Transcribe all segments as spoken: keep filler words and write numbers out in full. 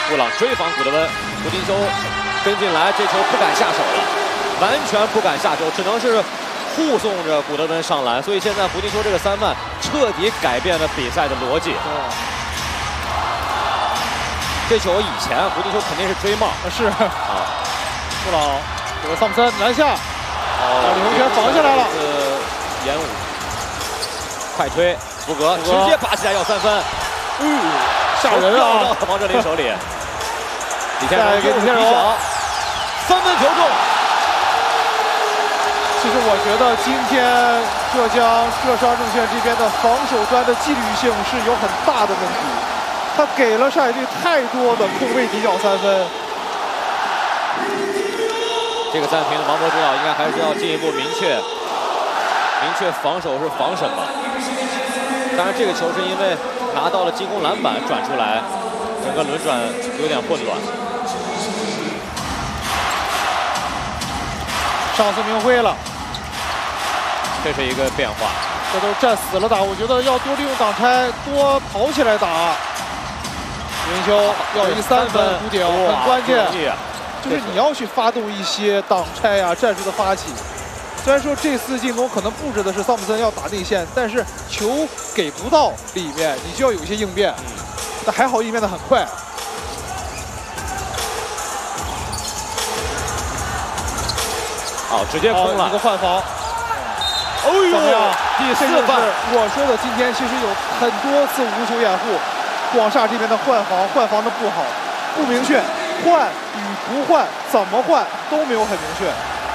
布朗追防古德温，胡金秋跟进来，这球不敢下手了，完全不敢下手，只能是护送着古德温上篮。所以现在胡金秋这个三犯彻底改变了比赛的逻辑。这球以前胡金秋肯定是追帽， 是啊，布朗这个桑普森篮下，哦，李洪权防下来了， 呃，延误，快推，福格直接拔起来要三分， 嗯，吓人啊！ 到王哲林手里，李天荣给李天荣， 三分球中。 其实我觉得今天浙江浙商证券这边的防守端的纪律性是有很大的问题。 他给了上海队太多的空位底角三分。 这个暂停，王博指导应该还是要进一步明确，明确防守是防什么。当然，这个球是因为拿到了进攻篮板转出来，整个轮转有点混乱。 上次明辉了， 这是一个变化。 这都是站死了打，我觉得要多利用挡拆，多跑起来打。 云秋要一个三分弧顶，很关键，就是你要去发动一些挡拆呀、战术的发起。虽然说这次进攻可能布置的是桑普森要打内线，但是球给不到里面，你就要有一些应变。但还好应变的很快。 好，直接空了一个换防。 哦呦， 怎么样？ 第四犯，我说的今天其实有很多次无球掩护。 广厦这边的换防，换防的不好，不明确，换与不换，怎么换都没有很明确。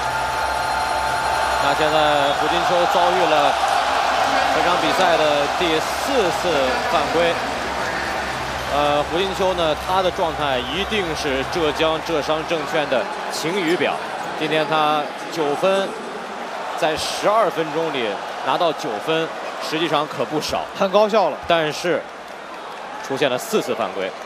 那现在胡金秋遭遇了这场比赛的第四次犯规。呃，胡金秋呢，他的状态一定是浙江浙商证券的晴雨表。今天他九分，在十二分钟里拿到九分，实际上可不少， 很高效了。 但是。 出现了四次犯规，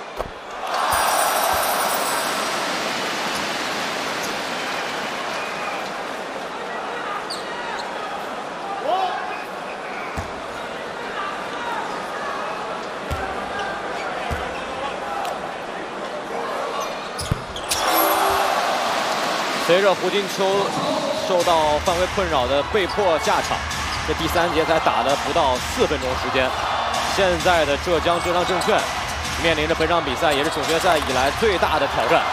随着胡金秋受到犯规困扰的被迫下场，这第三节才打了不到四分钟时间。 现在的浙江浙商证券面临着本场比赛也是总决赛以来最大的挑战。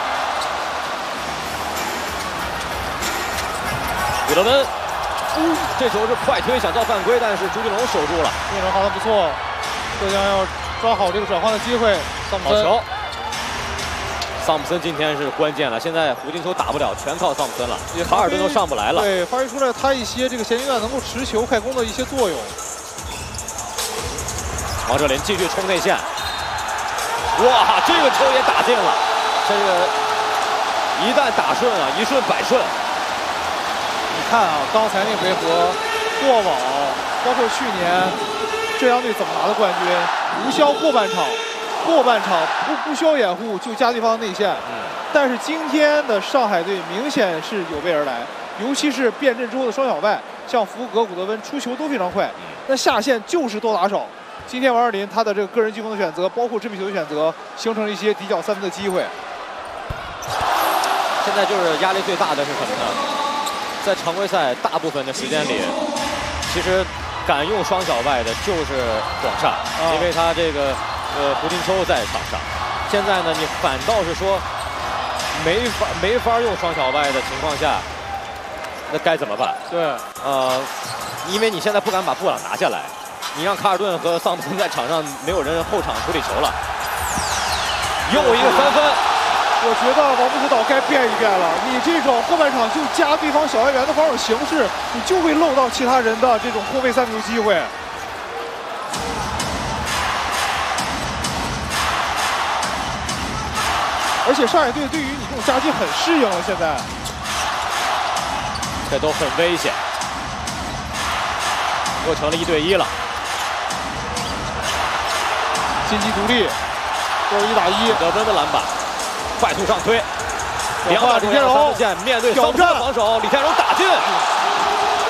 古德温，嗯，这球是快推想造犯规，但是朱金龙守住了。 朱金龙防得不错，浙江要抓好这个转换的机会。桑普森， 好球！桑普森今天是关键了，现在胡金秋打不了，全靠桑普森了，卡尔顿都上不来了。 对，发挥出来他一些这个衔接段能够持球快攻的一些作用。 王哲林继续冲内线，哇，这个球也打进了。这个一旦打顺啊，一顺百顺。 你看啊，刚才那回合，过往包括去年浙江队怎么拿的冠军，无消后半场，后半场不不需要掩护就加对方内线。嗯。但是今天的上海队明显是有备而来，尤其是变阵之后的双小外，像福格、古德温出球都非常快，那下线就是多打少。 今天王哲林他的这个个人进攻的选择，包括制米球的选择，形成了一些底角三分的机会。 现在就是压力最大的是什么呢？在常规赛大部分的时间里，其实敢用双小外的就是广厦，啊、因为他这个呃胡金秋在场上。现在呢，你反倒是说没法没法用双小外的情况下，那该怎么办？ 对， 呃，因为你现在不敢把布朗拿下来。 你让卡尔顿和桑普森在场上，没有人后场处理球了。又一个三分， 我觉得王布指导该变一变了。你这种后半场就加对方小外援的防守形式，你就会漏到其他人的这种后卫三分球机会。而且上海队对于你这种夹击很适应了，现在这都很危险，又成了一对一了。 金鸡独立，都是一打一。 得分的篮板，快速上推，两把李天荣面对桑普森防守，李天荣打进。